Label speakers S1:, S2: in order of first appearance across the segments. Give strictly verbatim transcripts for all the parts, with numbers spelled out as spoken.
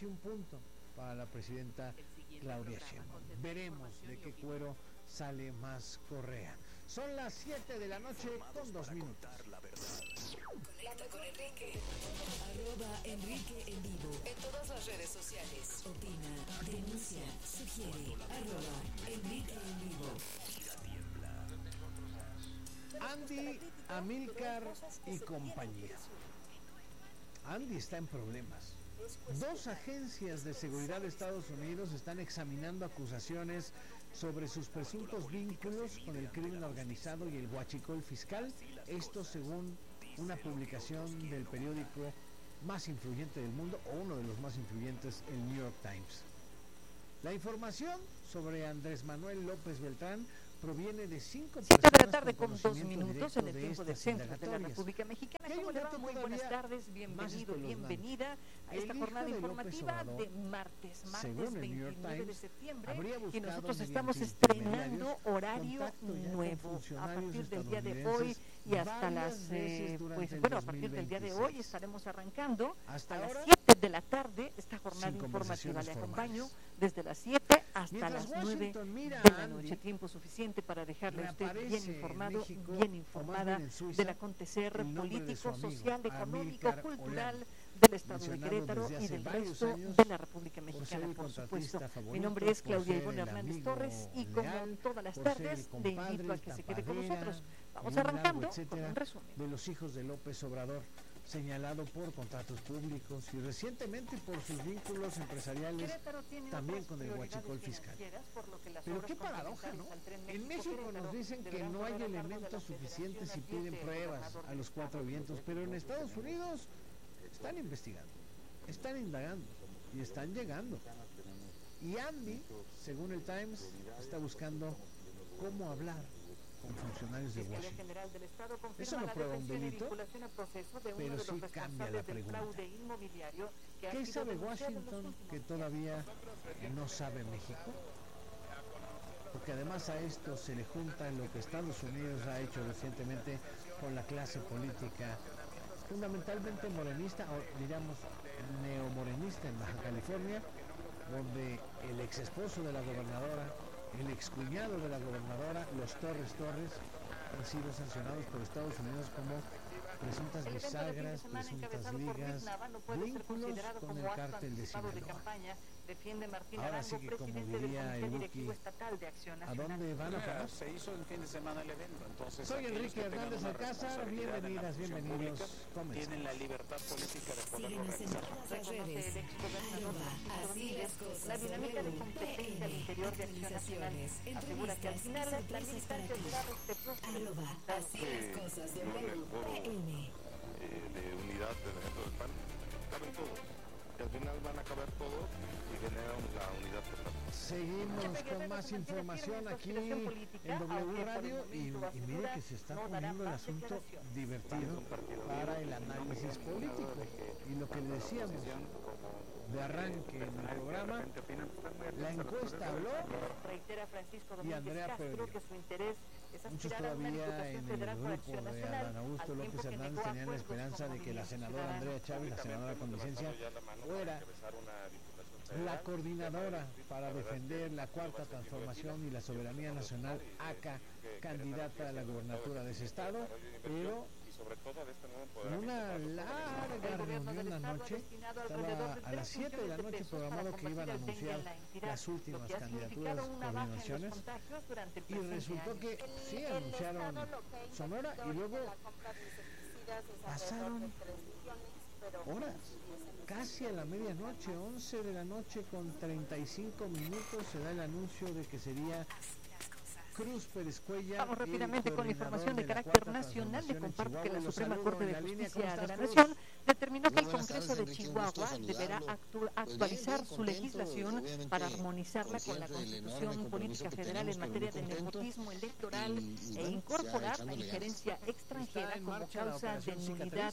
S1: casi un punto para la presidenta Claudia Sheinbaum. Veremos de qué cuero sale más correa. Son las siete de la noche con dos minutos.
S2: Conecta con Enrique. Arroba Enrique en vivo. En todas las redes sociales. Opina, denuncia, sugiere. Arroba Enrique en vivo.
S1: Andy, Amílcar y compañía. Andy está en problemas. Dos agencias de seguridad de Estados Unidos están examinando acusaciones sobre sus presuntos vínculos con el crimen organizado y el huachicol fiscal. Esto según una publicación del periódico más influyente del mundo, o uno de los más influyentes, el New York Times. La información sobre Andrés Manuel López Beltrán proviene de cinco personas.
S3: Siete de la tarde con dos minutos en el tiempo del centro de la República Mexicana. ¿Cómo le va? Muy buenas tardes, bienvenido, bienvenida a esta jornada informativa de martes, martes veintinueve de septiembre, y nosotros estamos estrenando horario nuevo a partir del día de hoy y hasta las, eh, pues bueno, a partir del día de hoy estaremos arrancando hasta las siete de la tarde esta jornada informativa. Le acompaño desde las siete hasta las nueve de la noche, tiempo suficiente para dejarle a usted bien informado, bien informada del acontecer político, social, económico, cultural del estado de Querétaro y del resto de la República Mexicana, por supuesto. Mi nombre es Claudia Ivonne Hernández Torres y como todas las tardes le invito a que se quede con nosotros. Vamos arrancando con un resumen
S1: de los hijos de López Obrador, señalado por contratos públicos y recientemente por sus vínculos empresariales también con el huachicol fiscal. Pero qué paradoja, ¿no? En México nos dicen que no hay elementos suficientes y piden pruebas a los cuatro vientos, pero en Estados Unidos están investigando, están indagando y están llegando. Y Andy, según el Times, está buscando cómo hablar con funcionarios de Washington. Eso no prueba un delito, pero sí cambia la pregunta. ¿Qué sabe Washington que todavía no sabe México? Porque además a esto se le junta lo que Estados Unidos ha hecho recientemente con la clase política fundamentalmente morenista, o diríamos neomorenista en Baja California, donde el ex esposo de la gobernadora, el excuñado de la gobernadora, los Torres Torres, han sido sancionados por Estados Unidos como presuntas bisagras, presuntas ligas, vínculos con el cártel de Sinaloa. Ahora sí que, como diría el Buki, ¿a dónde van a parar?
S4: Se hizo el fin de semana el evento, entonces
S1: soy Enrique Hernández Alcázar, bienvenidas, bienvenidos.
S4: Tienen la libertad política de poderlo realizar.
S3: La dinámica de competencia al interior de Acción Nacional asegura que al final la militancia será respetuosa.
S2: Así las cosas de
S5: de unidad dentro del P A N, caben todos. Y al final van a caber todos y generan la unidad total.
S1: Seguimos con más información aquí en W Radio y, y mire que se está poniendo el asunto divertido para el análisis político. Y lo que le decíamos de arranque en el programa, la encuesta habló y Andrea perdió. Muchos todavía en el grupo de Adán Augusto López Hernández tenían la esperanza de que la senadora Andrea Chávez, la senadora con licencia, fuera la coordinadora para defender la cuarta transformación y la soberanía nacional, acá candidata a la gobernatura de ese estado, pero en una larga reunión anoche, estaba a las siete de la noche programado que iban a anunciar las últimas candidaturas, coordinaciones, y resultó que sí anunciaron Sonora y luego pasaron horas, casi a la medianoche, once de la noche con treinta y cinco minutos, se da el anuncio de que sería Cruz Pérez Cuellar.
S3: Vamos rápidamente con la información de carácter nacional. Le comparto que la Suprema Corte de Justicia de la Nación determinó que el Congreso de Chihuahua deberá actu actualizar su legislación para armonizarla con la Constitución Política Federal en materia de nepotismo electoral e incorporar la injerencia extranjera como causa de nulidad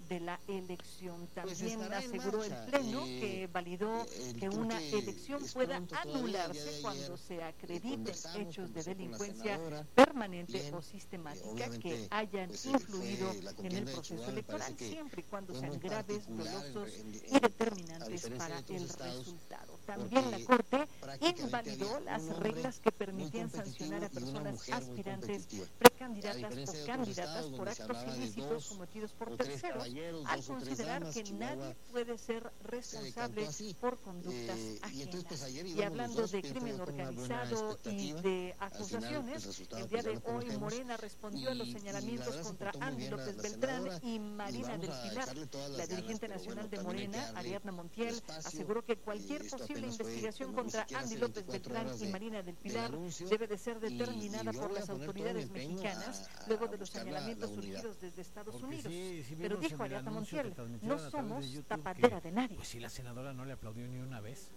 S3: de la elección. También pues aseguró el Pleno eh, que validó eh, que una que elección pueda anularse cuando se acrediten hechos de delincuencia permanente bien, o sistemática eh, que hayan pues, influido en el proceso electoral, siempre y cuando sean graves, dolosos y determinantes para el resultado. También la Corte invalidó las reglas que permitían sancionar a personas aspirantes, precandidatas o candidatas por actos ilícitos cometidos por terceros, al considerar que nadie puede ser responsable por conductas ajenas. Y hablando de crimen organizado y de acusaciones, el día de hoy Morena respondió a los señalamientos contra Andy López Beltrán y Marina del Pilar. La dirigente nacional de Morena, Ariadna Montiel, aseguró que cualquier posible investigación contra Andy López Beltrán y Marina del Pilar debe de ser determinada por las autoridades mexicanas luego de los señalamientos surgidos desde Estados Unidos. Sí, sí, pero dijo Ariadna Montiel, no somos tapadera de nadie.
S1: Pues si la senadora no le aplaudió ni una vez.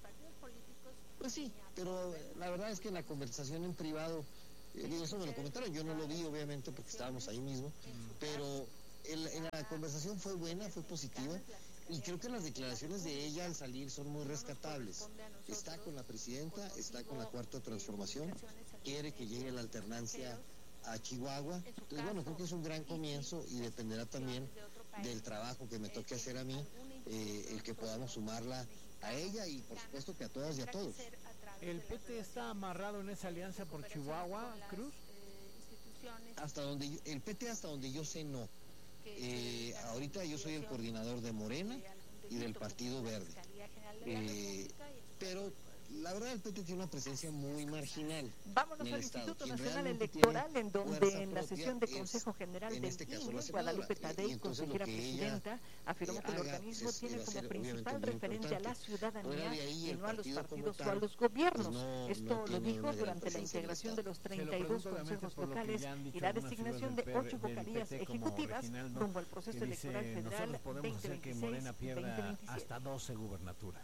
S6: Pues sí, pero la verdad es que en la conversación en privado, eh, digo, eso me lo comentaron, yo no lo vi obviamente porque estábamos ahí mismo, mm. pero el, en la conversación fue buena, fue positiva. Y creo que las declaraciones de ella al salir son muy rescatables. Está con la presidenta, está con la Cuarta Transformación, quiere que llegue la alternancia a Chihuahua. Entonces, bueno, creo que es un gran comienzo y dependerá también del trabajo que me toque hacer a mí, eh, el que podamos sumarla a ella y por supuesto que a todas y a todos.
S1: ¿El P T está amarrado en esa alianza por Chihuahua, Cruz?
S6: Hasta donde yo, el P T hasta donde yo sé no. Eh, ahorita yo soy el coordinador de Morena y del Partido Verde, eh, pero la verdad el P T tiene una presencia muy marginal.
S3: Vámonos al Instituto Nacional Electoral, en donde en la sesión de Consejo General del
S6: este
S3: I N E, Guadalupe Tadei, consejera presidenta, afirmó que el organismo tiene como principal referente a la ciudadanía y no a los partidos o a los gobiernos. Esto lo dijo durante la integración de los treinta y dos consejos locales y la designación de ocho vocalías ejecutivas rumbo al proceso electoral federal veinte veintiséis veinte veintisiete.
S1: Hasta doce gubernaturas.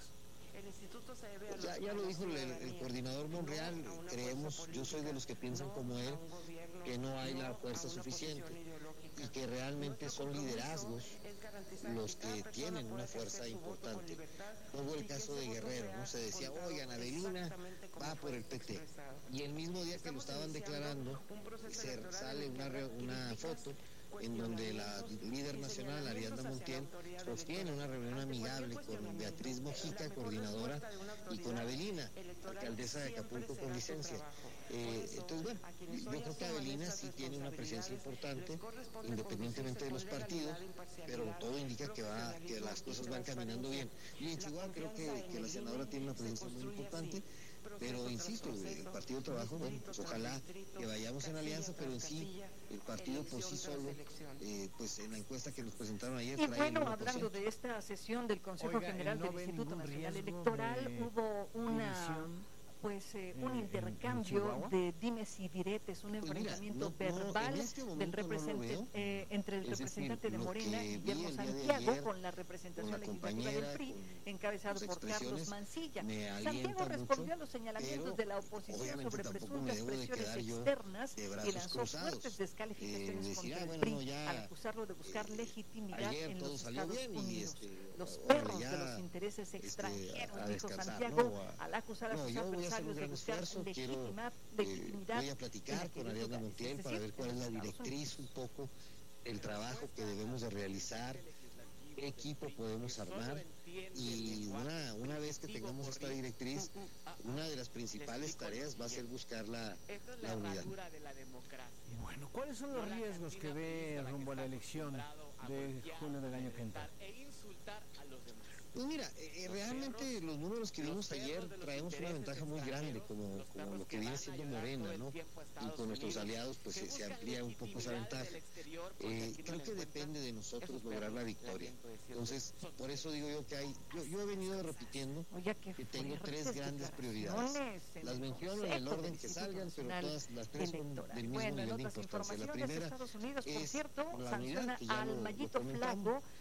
S6: Ya, ya lo dijo el, el coordinador Monreal, creemos, yo soy de los que piensan como él, que no hay la fuerza suficiente y que realmente son liderazgos los que tienen una fuerza importante. Hubo el caso de Guerrero, ¿no? Se decía, oigan, Avelina va por el P T. Y el mismo día que lo estaban declarando, se sale una, una foto en donde la líder nacional, Ariadna Montiel, sostiene una reunión amigable con Beatriz Mojica, coordinadora, y con Avelina, alcaldesa de Acapulco con licencia. Eh, entonces, bueno, yo creo que Avelina sí tiene una presencia importante, independientemente de los partidos, pero todo indica que va, que las cosas van caminando bien. Y en Chihuahua creo que, que la senadora tiene una presencia muy importante. Pero insisto, el Partido Trabajo, bueno, pues ojalá que vayamos en alianza, pero en sí, el partido por sí solo, eh, pues en la encuesta que nos presentaron ayer...
S3: Y bueno, hablando de esta sesión del Consejo Oiga, General del Instituto Nacional Electoral, hubo una... División. Pues eh, un intercambio de dimes y diretes, un enfrentamiento pues mira, no, verbal no, este del representante, no eh, entre el es representante decir, de Morena, Guillermo Santiago, de con la representación con la legislativa del P R I, encabezado por Carlos Mancilla. Santiago respondió mucho, a los señalamientos de la oposición sobre presuntas presiones externas y lanzó fuertes descalificaciones eh, contra el P R I, bueno, ya, al acusarlo de buscar eh, legitimidad en los Estados Unidos. Este, los perros de los intereses extranjeros, este, dijo Santiago, al acusar a sus adversarios
S6: un gran esfuerzo, quiero, eh, voy a platicar con Ariadna Montiel para ver cuál es la directriz un poco, el trabajo que debemos de realizar, qué equipo podemos armar y una, una vez que tengamos esta directriz, una de las principales tareas va a ser buscar la, la unidad.
S1: Y bueno, ¿cuáles son los riesgos que ve rumbo a la elección de junio del año que entra?
S6: Pues mira, eh, realmente los números que vimos ayer traemos una ventaja muy grande, como, como lo que viene siendo Morena, ¿no? Y con nuestros aliados pues se, se amplía un poco esa ventaja. Eh, creo que depende de nosotros lograr la victoria. Entonces, por eso digo yo que hay, yo, yo he venido repitiendo que tengo tres grandes prioridades. Las menciono en el orden que salgan, pero todas las tres son del mismo nivel de importancia. La primera
S3: Estados Unidos, por cierto, sanciona al Mallito Flaco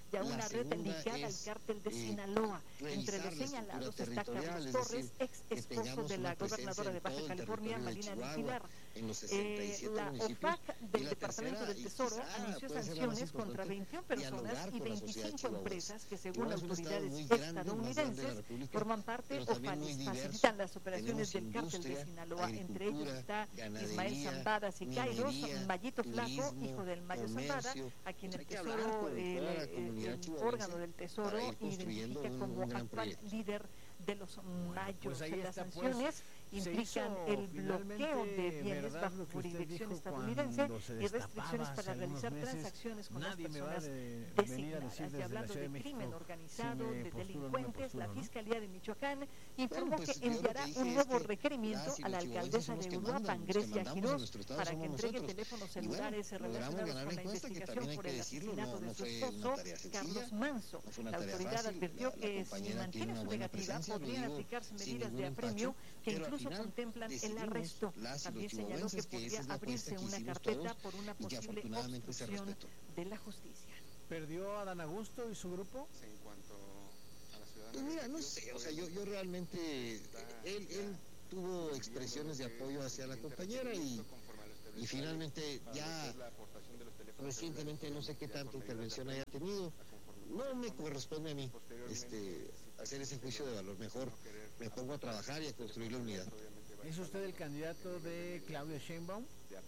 S3: y a una red ligada al cártel de Sinaloa. Entre los señalados está Carlos Torres, ex esposo de la gobernadora de Baja California, Marina Aguilar. Eh, la O F A C del Departamento del Tesoro anunció sanciones contra veintiuna personas y veinticinco empresas que, según autoridades estadounidenses, forman parte o facilitan las operaciones del cártel de Sinaloa. Entre ellos está Ismael Zambada Siqueiros, Mayito Flaco, hijo del Mayo Zambada, a quien el Tesoro, el, el, el órgano del Tesoro, identifica como actual líder de los Mayos.
S1: Pues
S3: las
S1: está,
S3: sanciones
S1: pues,
S3: implican el bloqueo de bienes bajo jurisdicción estadounidense y restricciones para realizar meses, transacciones con las personas de, designadas. Y hablando de, de crimen organizado, si de delincuentes, postura, la Fiscalía de Michoacán informó bueno, pues, que enviará un nuevo requerimiento a la alcaldesa de Uruapan, Grecia Girós, para que entregue teléfonos celulares bueno, relacionados con la investigación por el asesinato de su esposo, Carlos Manso. La autoridad advirtió que si mantiene su negativa, podrían aplicarse medidas de apremio que incluso contemplan el arresto. También señaló que podría abrirse una carpeta por una posible obstrucción de la justicia.
S1: ¿Perdió a Adán Augusto y su grupo?
S5: En cuanto a la ciudadana,
S6: pues mira, no sé, o sea, yo, yo realmente, él, él tuvo expresiones de apoyo hacia la compañera y, y finalmente ya recientemente no sé qué tanta intervención haya tenido. No me corresponde a mí este, hacer ese juicio de valor. Mejor me pongo a trabajar y a construir la unidad.
S1: ¿Es usted el candidato de Claudia Sheinbaum?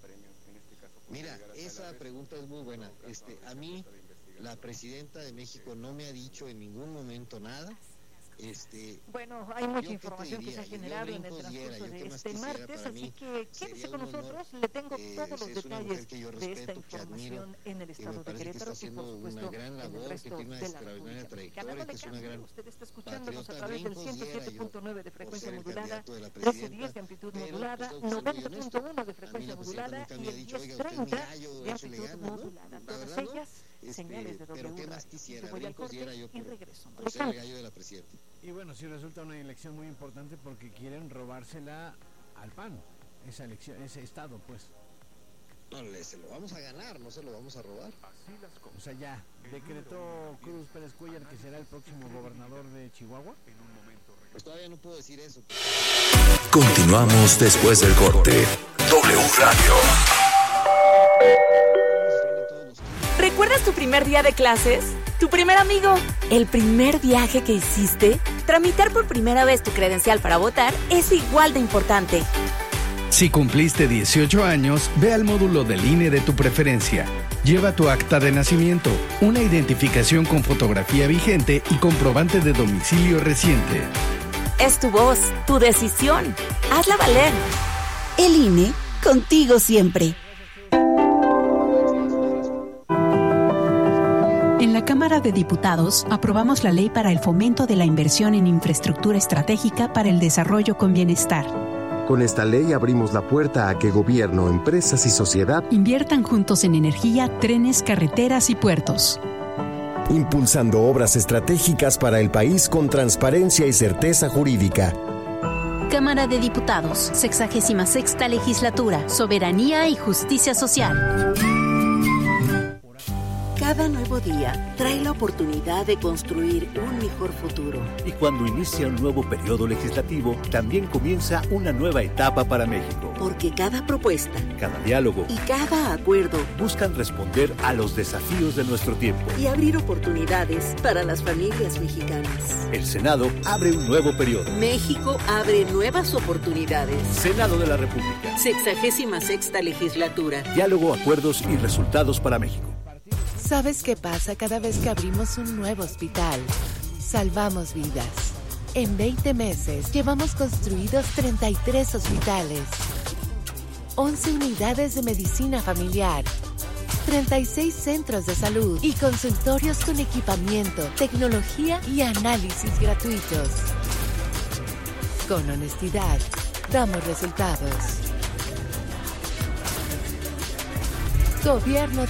S6: Mira, esa pregunta es muy buena. Este, a mí la presidenta de México no me ha dicho en ningún momento nada. Este,
S3: bueno, hay mucha información que se ha generado en el transcurso de este martes, así que quédese con nosotros, le tengo eh, todos los detalles de esta información en el estado de Querétaro y por supuesto en el resto de la República Mexicana. No le cambie, usted está escuchándonos a través del ciento siete punto nueve de frecuencia modulada, trece diez de amplitud modulada, noventa punto uno de frecuencia modulada y el diez treinta de amplitud modulada. Todas ellas señales de W Radio. Yo voy al corte y regreso.
S6: Por ser el gallo de la presidenta.
S1: Y bueno, sí resulta una elección muy importante porque quieren robársela al P A N, esa elección, ese estado, pues.
S6: No, le, se lo vamos a ganar, no se lo vamos a robar.
S1: Así las cosas. O sea, ya, decretó Cruz Pérez Cuellar que será el próximo gobernador de Chihuahua.
S6: Pues todavía no puedo decir eso.
S7: Continuamos después del corte. W Radio.
S8: ¿Recuerdas tu primer día de clases? ¿Tu primer amigo? ¿El primer viaje que hiciste? Tramitar por primera vez tu credencial para votar es igual de importante.
S9: Si cumpliste dieciocho años, ve al módulo del I N E de tu preferencia. Lleva tu acta de nacimiento, una identificación con fotografía vigente y comprobante de domicilio reciente.
S8: Es tu voz, tu decisión. Hazla valer.
S2: El I N E, contigo siempre.
S10: En la Cámara de Diputados aprobamos la Ley para el Fomento de la Inversión en Infraestructura Estratégica para el Desarrollo con Bienestar.
S11: Con esta ley abrimos la puerta a que gobierno, empresas y sociedad
S10: inviertan juntos en energía, trenes, carreteras y puertos.
S11: Impulsando obras estratégicas para el país con transparencia y certeza jurídica.
S12: Cámara de Diputados, sexagésima sexta Legislatura, Soberanía y Justicia Social.
S13: Cada nuevo día trae la oportunidad de construir un mejor futuro.
S14: Y cuando inicia un nuevo periodo legislativo, también comienza una nueva etapa para México.
S13: Porque cada propuesta,
S14: cada diálogo
S13: y cada acuerdo
S14: buscan responder a los desafíos de nuestro tiempo
S13: y abrir oportunidades para las familias mexicanas.
S14: El Senado abre un nuevo periodo.
S13: México abre nuevas oportunidades.
S14: Senado de la República.
S13: Sexagésima sexta Legislatura.
S14: Diálogo, acuerdos y resultados para México.
S15: ¿Sabes qué pasa cada vez que abrimos un nuevo hospital? Salvamos vidas. En veinte meses llevamos construidos treinta y tres hospitales, once unidades de medicina familiar, treinta y seis centros de salud y consultorios con equipamiento, tecnología y análisis gratuitos. Con honestidad, damos resultados. Gobierno de